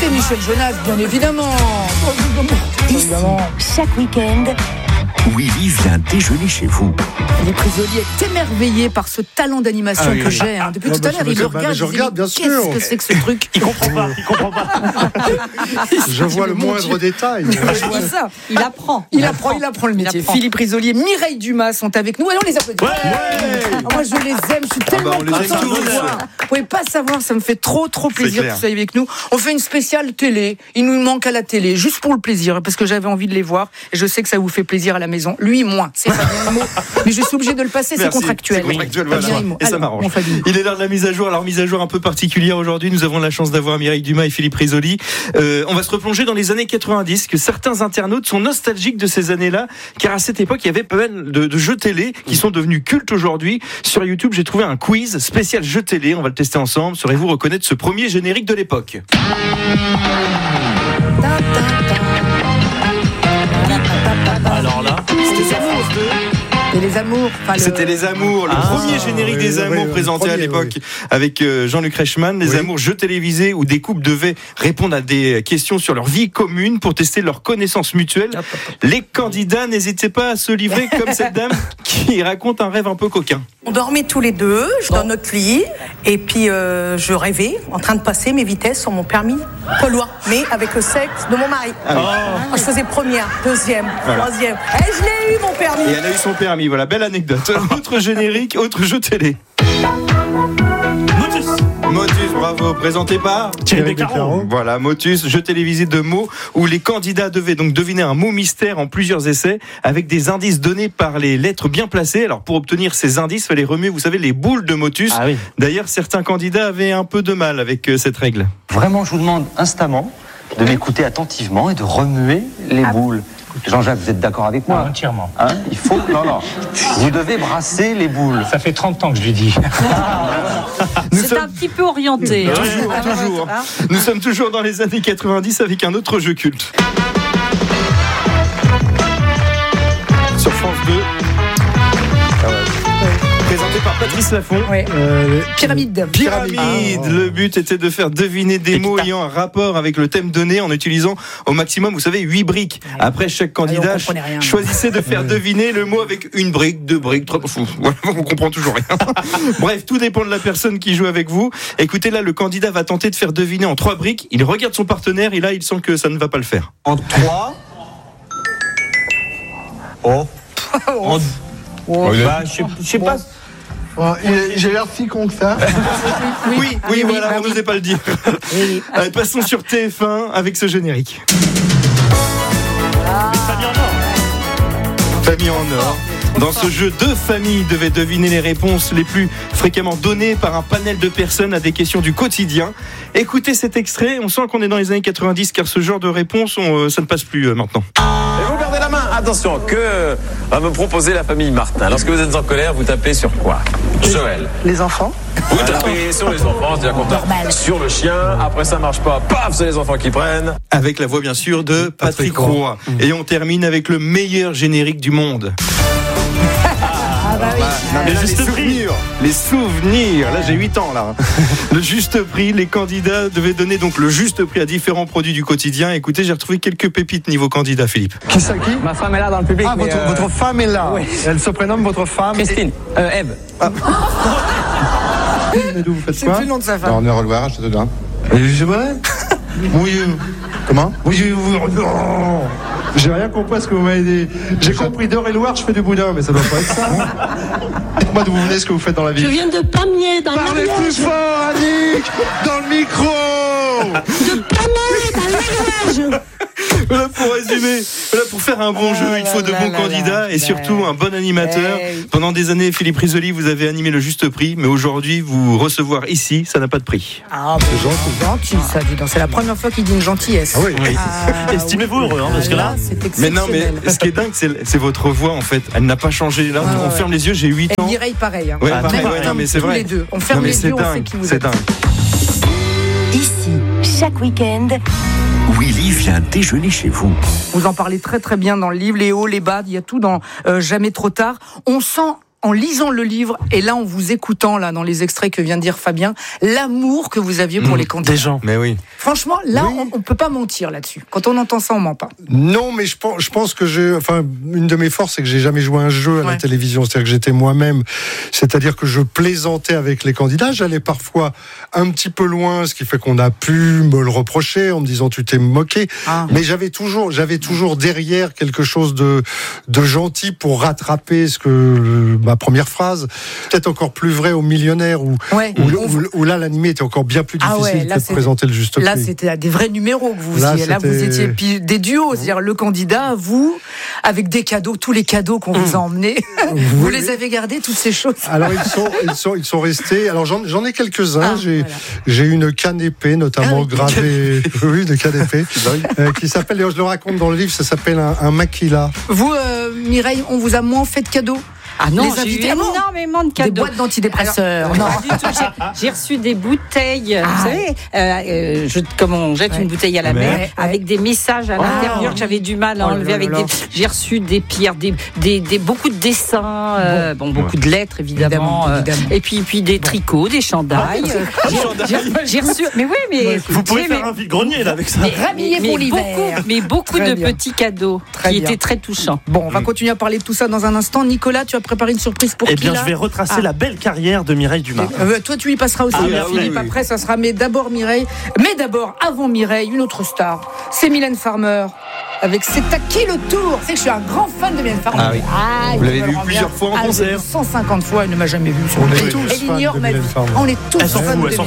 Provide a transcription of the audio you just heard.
Et Michel Jonas, bien évidemment. Ici, chaque week-end, Willy vient déjeuner chez vous. Philippe Risoli est émerveillé par ce talent d'animation que j'ai. Depuis tout à l'heure, il le regarde. Je regarde, bien sûr. Qu'est-ce que c'est que ce truc? Il comprend pas. Je vois le moindre détail. Je vois ça. Il apprend le métier. Philippe Risoli et Mireille Dumas sont avec nous. Allons les applaudir. Moi, je les aime. Je suis tellement contente de vous voir. Vous pouvez pas savoir, ça me fait trop plaisir que vous soyez avec nous. On fait une spéciale télé. Il nous manque à la télé, juste pour le plaisir, parce que j'avais envie de les voir. Et je sais que ça vous fait plaisir à la maison. Lui, moins. C'est Fabien Immo. Mais je suis obligé de le passer, c'est contractuel. C'est contractuel, voilà. Et ça m'arrange. Bon, il est l'heure de la mise à jour. Alors, mise à jour un peu particulière aujourd'hui. Nous avons la chance d'avoir Mireille Dumas et Philippe Risoli. On va se replonger dans les années 90, que certains internautes sont nostalgiques de ces années-là, car à cette époque, il y avait pas mal de jeux télé qui sont devenus cultes aujourd'hui. Sur YouTube, j'ai trouvé un quiz spécial jeux télé. On va le tester ensemble. Saurez-vous reconnaître ce premier générique de l'époque? Alors là, c'était sur France 2. Les Amours. C'était Les Amours, le premier générique des Amours présenté à l'époque avec Jean-Luc Reichmann. Les Amours, jeux télévisés où des couples devaient répondre à des questions sur leur vie commune pour tester leurs connaissances mutuelles. Les candidats n'hésitaient pas à se livrer comme cette dame qui raconte un rêve un peu coquin. On dormait tous les deux dans notre lit et puis je rêvais en train de passer mes vitesses sur mon permis poids lourd, mais avec le sexe de mon mari. Je faisais première, deuxième, troisième. Et je l'ai eu mon permis. Et elle a eu son permis, voilà, belle anecdote. Autre générique, autre jeu télé. Motus, bravo, présenté par Thierry Beccaro. Voilà, Motus, jeu télévisé de mots où les candidats devaient donc deviner un mot mystère en plusieurs essais avec des indices donnés par les lettres bien placées. Alors pour obtenir ces indices, il fallait remuer, vous savez, les boules de Motus. D'ailleurs, certains candidats avaient un peu de mal avec cette règle. Vraiment, je vous demande instamment de m'écouter attentivement et de remuer les boules. Jean-Jacques, vous êtes d'accord avec moi? Entièrement. Il faut... Non. Vous devez brasser les boules. Ça fait 30 ans que je lui dis. C'est un petit peu orienté. Toujours. Nous sommes toujours dans les années 90 avec un autre jeu culte. Sur France 2. Présenté par Patrice Laffont. Pyramide. Le but était de faire deviner des mots ayant un rapport avec le thème donné en utilisant au maximum, vous savez, 8 briques. Après, chaque candidat choisissait de faire deviner le mot avec une brique, 2 briques, 3... Voilà, on comprend toujours rien. Bref, tout dépend de la personne qui joue avec vous. Écoutez, là, le candidat va tenter de faire deviner en 3 briques. Il regarde son partenaire et là, il sent que ça ne va pas le faire. En 3. Je sais pas. J'ai l'air si con que ça. Oui, voilà, on n'osait pas le dire. Allez, passons sur TF1 avec ce générique. Famille en or. Dans ce jeu, 2 familles devaient deviner les réponses les plus fréquemment données par un panel de personnes à des questions du quotidien. Écoutez cet extrait, on sent qu'on est dans les années 90 car ce genre de réponse, ça ne passe plus maintenant. Et vous gardez la main, attention, que va me proposer la famille Martin. Lorsque vous êtes en colère, vous tapez sur quoi? Joël. Les enfants. Vous tapez sur les enfants, c'est-à-dire qu'on tape sur le chien, après ça marche pas, paf, c'est les enfants qui prennent. Avec la voix bien sûr de Patrick Roy. Et on termine avec le meilleur générique du monde. Les souvenirs. Là, j'ai 8 ans, là. Le juste prix. Les candidats devaient donner donc le juste prix à différents produits du quotidien. Écoutez, j'ai retrouvé quelques pépites niveau candidat, Philippe. Qui ça, qui? Ma femme est là dans le public. Votre femme est là. Oui. Elle se prénomme votre femme. Christine. Ève. Mais d'où vous faites quoi? C'est le nom de sa femme. On est à Reloir, à Châteaudun. Je vrai? Oui. Comment? Oui. J'ai rien compris à ce que vous m'avez dit. J'ai compris d'Eure-et-Loire, je fais du boudin, mais ça doit pas être ça. Dites-moi d'où vous venez, ce que vous faites dans la vie. Je viens de Pamiers, dans Parlez plus fort, Annick, dans le micro. De Pamiers, dans l'Ariège. Voilà pour résumer. Voilà pour faire un bon jeu, il faut de bons candidats et surtout un bon animateur. Pendant des années, Philippe Risoli, vous avez animé le juste prix, mais aujourd'hui, vous recevoir ici, ça n'a pas de prix. C'est gentil, ça, dis donc. C'est la première fois qu'il dit une gentillesse. Estimez-vous heureux, parce que là... c'est Mais non, exceptionnel. mais ce qui est dingue, c'est votre voix, en fait. Elle n'a pas changé. Là, on ferme les yeux, j'ai 8 ans. Et Mireille, pareil. Ouais, pareil, non, mais c'est tous vrai. les deux. On ferme les yeux, on sait qui vous êtes. C'est dingue. ici, chaque week-end, Willy vient déjeuner chez vous. Vous en parlez très très bien dans le livre, les hauts, les bas, il y a tout dans Jamais trop tard. On sent en lisant le livre et là en vous écoutant là dans les extraits que vient de dire Fabien, l'amour que vous aviez pour les candidats. Des gens. Mais oui. Franchement, là, on peut pas mentir là-dessus. Quand on entend ça, on ment pas. Non, mais je pense que une de mes forces, c'est que j'ai jamais joué un jeu à la télévision. C'est-à-dire que j'étais moi-même. C'est-à-dire que je plaisantais avec les candidats. J'allais parfois un petit peu loin, ce qui fait qu'on a pu me le reprocher en me disant tu t'es moqué. Mais j'avais toujours derrière quelque chose de gentil pour rattraper ma première phrase. Peut-être encore plus vrai aux millionnaires où là l'animé était encore bien plus difficile de présenter le juste prix. Là, c'était des vrais numéros que vous faisiez. Là, vous étiez des duos, c'est-à-dire le candidat, vous, avec des cadeaux, tous les cadeaux qu'on vous a emmenés. Vous les avez gardés, toutes ces choses. Alors ils sont restés. Alors j'en ai quelques-uns. J'ai une canne épée, notamment gravée. Oui, de canne épée, qui s'appelle. Je le raconte dans le livre. Ça s'appelle un maquila. Vous, Mireille, on vous a moins fait de cadeaux? Ah non, j'ai eu énormément de cadeaux. Des boîtes d'antidépresseurs. Non, pas du tout. J'ai reçu des bouteilles. Vous savez, comme on jette une bouteille à la mer, avec des messages à l'intérieur que j'avais du mal à enlever. J'ai reçu des pierres, beaucoup de dessins, beaucoup de lettres évidemment. Et puis des tricots, des chandails. J'ai reçu. Mais oui, mais vous pouvez faire un vide-grenier là avec ça. Mais beaucoup de petits cadeaux qui étaient très touchants. Bon, on va continuer à parler de tout ça dans un instant. Nicolas, tu as préparé une surprise pour qui? Eh bien, je vais retracer la belle carrière de Mireille Dumas. Toi, tu y passeras aussi. Philippe, après, ça sera. Mais d'abord, Mireille. Mais d'abord, avant Mireille, une autre star. C'est Mylène Farmer. Avec C'est à qui le tour? C'est que je suis un grand fan de Mylène Farmer. Ah oui. Vous l'avez vu plusieurs fois en concert? 150 fois, elle ne m'a jamais vu sur le plateau. Elle ignore ma vie. On est tous fans de Mylène.